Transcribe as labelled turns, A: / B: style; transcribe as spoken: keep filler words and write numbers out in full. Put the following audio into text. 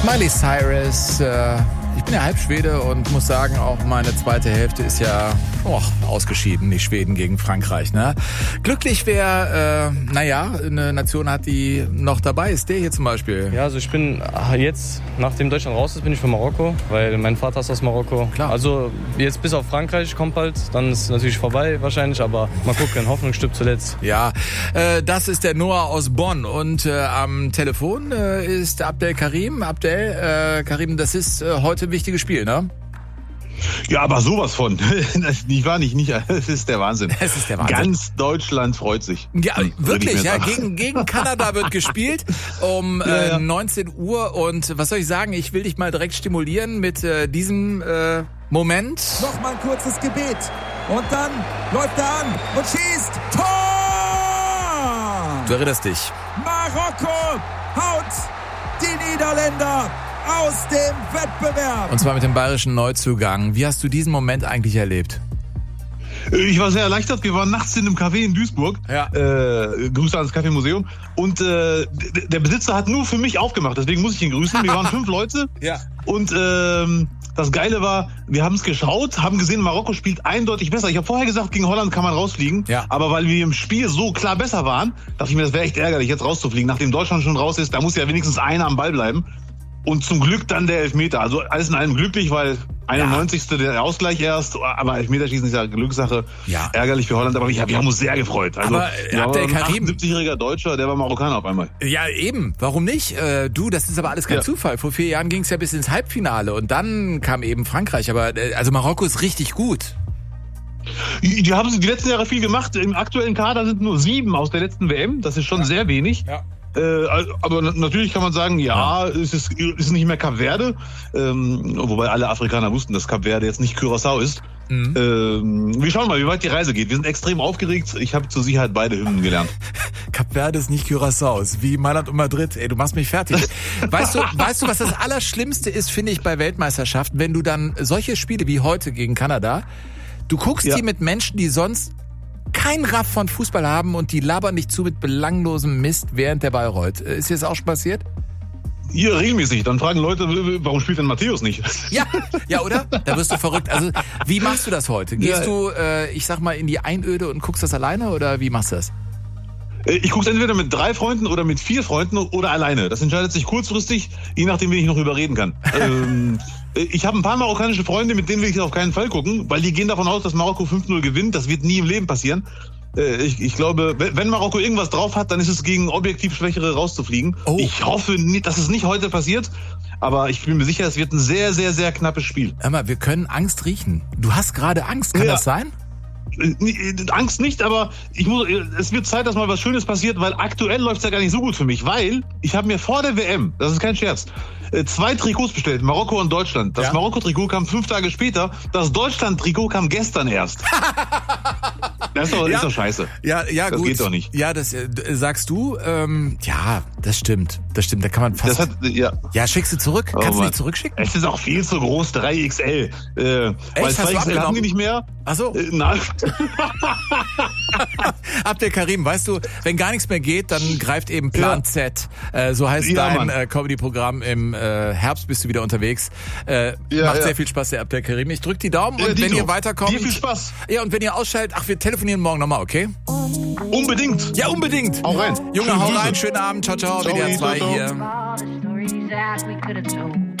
A: Miley Cyrus, äh, ich bin ja halb Schwede und muss sagen, auch meine zweite Hälfte ist ja oh, ausgeschieden, nicht Schweden gegen Frankreich. Ne? Glücklich wer, äh, naja, eine Nation hat, die noch dabei ist, der hier zum Beispiel.
B: Ja, also ich bin jetzt, nachdem Deutschland raus ist, bin ich für Marokko, weil mein Vater ist aus Marokko.
A: Klar.
B: Also jetzt bis auf Frankreich kommt bald, dann ist es natürlich vorbei wahrscheinlich, aber mal gucken, Hoffnung stirbt zuletzt.
A: Ja, äh, das ist der Noah aus Bonn und äh, am Telefon äh, ist Abdel Karim. Abdel, äh, Karim, das ist äh, heute ein wichtiges Spiel, ne?
C: Ja, aber sowas von. Das nicht wahr, nicht, nicht. Es ist der Wahnsinn.
A: Es ist der Wahnsinn.
C: Ganz Deutschland freut sich.
A: Ja, wirklich, ja. Gegen, gegen Kanada wird gespielt um
C: ja, ja.
A: Äh, neunzehn Uhr. Und was soll ich sagen? Ich will dich mal direkt stimulieren mit äh, diesem äh, Moment.
D: Nochmal ein kurzes Gebet. Und dann läuft er an und schießt. Tor!
A: Du erinnerst dich.
D: Marokko haut die Niederländer aus dem Wettbewerb.
A: Und zwar mit dem bayerischen Neuzugang. Wie hast du diesen Moment eigentlich erlebt?
C: Ich war sehr erleichtert. Wir waren nachts in einem Café in Duisburg.
A: Ja.
C: Äh, Grüße ans Café-Museum. Und äh, der Besitzer hat nur für mich aufgemacht. Deswegen muss ich ihn grüßen. Wir waren fünf Leute.
A: Ja.
C: Und ähm, das Geile war, wir haben es geschaut, haben gesehen, Marokko spielt eindeutig besser. Ich habe vorher gesagt, gegen Holland kann man rausfliegen.
A: Ja.
C: Aber weil wir im Spiel so klar besser waren, dachte ich mir, das wäre echt ärgerlich, jetzt rauszufliegen. Nachdem Deutschland schon raus ist, da muss ja wenigstens einer am Ball bleiben. Und zum Glück dann der Elfmeter. Also alles in allem glücklich, weil einundneunzigste der Ausgleich erst. Aber Elfmeterschießen ist ja Glückssache.
A: Ja.
C: Ärgerlich für Holland, aber wir, wir haben uns sehr gefreut. Also,
A: Aber, äh,
C: ja,
A: Abdel
C: ein
A: Karim-
C: achtundsiebzigjähriger Deutscher, der war Marokkaner auf einmal.
A: Ja, eben. Warum nicht? Äh, du, das ist aber alles kein
C: Ja.
A: Zufall. Vor vier Jahren ging es ja bis ins Halbfinale und dann kam eben Frankreich. Aber äh, also Marokko ist richtig gut.
C: Die haben die letzten Jahre viel gemacht. Im aktuellen Kader sind nur sieben aus der letzten W M. Das ist schon sehr wenig.
A: Ja.
C: Äh, aber natürlich kann man sagen, ja, es ist, es ist nicht mehr Kap Verde, ähm, wobei alle Afrikaner wussten, dass Kap Verde jetzt nicht Curaçao ist.
A: Mhm.
C: Ähm, wir schauen mal, wie weit die Reise geht. Wir sind extrem aufgeregt. Ich habe zur Sicherheit beide Hymnen gelernt.
A: Kap Verde ist nicht Curaçao, ist wie Mailand und Madrid. Ey, du machst mich fertig. Weißt du, weißt du, was das Allerschlimmste ist, finde ich, bei Weltmeisterschaften, wenn du dann solche Spiele wie heute gegen Kanada, du guckst
C: Ja.
A: die mit Menschen, die sonst kein Raff von Fußball haben und die labern dich zu mit belanglosem Mist während der Ball rollt. Ist dir das auch schon passiert?
C: Hier regelmäßig. Dann fragen Leute, warum spielt denn Matthäus nicht?
A: Ja, ja, oder? Da wirst du verrückt. Also, wie machst du das heute? Gehst
C: Ja.
A: du, äh, ich sag mal, in die Einöde und guckst das alleine oder wie machst du das?
C: Ich gucke entweder mit drei Freunden oder mit vier Freunden oder alleine. Das entscheidet sich kurzfristig, je nachdem, wen ich noch überreden kann. ähm, ich habe ein paar marokkanische Freunde, mit denen will ich auf keinen Fall gucken, weil die gehen davon aus, dass Marokko fünf null gewinnt. Das wird nie im Leben passieren. Äh, ich, ich glaube, wenn Marokko irgendwas drauf hat, dann ist es gegen objektiv Schwächere rauszufliegen.
A: Oh.
C: Ich hoffe, nicht, dass es nicht heute passiert, aber ich bin mir sicher, es wird ein sehr, sehr, sehr knappes Spiel.
A: Hör mal, wir können Angst riechen. Du hast gerade Angst, kann
C: Ja.
A: das sein?
C: Angst nicht, aber ich muss, es wird Zeit, dass mal was Schönes passiert, weil aktuell läuft es ja gar nicht so gut für mich, weil ich habe mir vor der W M, das ist kein Scherz, zwei Trikots bestellt, Marokko und Deutschland. Das
A: Ja.
C: Marokko-Trikot kam fünf Tage später, das Deutschland-Trikot kam gestern erst. Das ist doch,
A: Ja.
C: ist doch scheiße.
A: Ja, ja,
C: Das
A: gut.
C: geht doch nicht.
A: Ja, das äh, sagst du. Ähm, ja, das stimmt. Das stimmt. Da kann man fast.
C: Das hat, ja.
A: ja, schickst du zurück?
C: Oh,
A: Kannst du
C: Mann.
A: nicht zurückschicken?
C: Es ist auch viel zu groß, drei X L. Äh, weil
A: Hast
C: zwei
A: du
C: X L haben
A: abgenommen?
C: die nicht mehr.
A: Ach so.
C: Äh, nein.
A: Abdel Karim, weißt du, wenn gar nichts mehr geht, dann greift eben Plan
C: Ja.
A: Z. Äh, so heißt
C: Ja,
A: dein
C: Mann.
A: äh, Comedy-Programm. Im äh, Herbst bist du wieder unterwegs. Äh,
C: Ja,
A: macht
C: ja.
A: sehr viel Spaß, der Abdel Karim. Ich drück die Daumen
C: Ja,
A: und wenn
C: Dito.
A: ihr weiterkommt.
C: Dir viel Spaß.
A: Ja, und wenn ihr ausschaltet, ach, wir telefonieren morgen nochmal, okay?
C: Unbedingt.
A: Ja, unbedingt.
C: Hau rein.
A: Junge,
C: Schöne
A: hau
C: Grüße.
A: rein, schönen Abend, ciao, ciao,
C: Ciao,
A: W D R zwei
C: ciao, ciao.
A: hier.
E: All the stories that we could have told.